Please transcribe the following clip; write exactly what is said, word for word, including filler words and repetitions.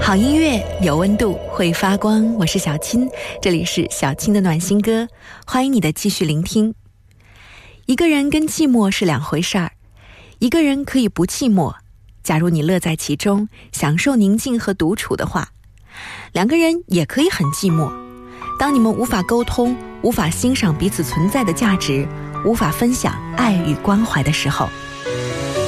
好音乐有温度，会发光。我是小青，这里是小青的暖心歌，欢迎你的继续聆听。一个人跟寂寞是两回事儿，一个人可以不寂寞，假如你乐在其中，享受宁静和独处的话。两个人也可以很寂寞，当你们无法沟通，无法欣赏彼此存在的价值，无法分享爱与关怀的时候，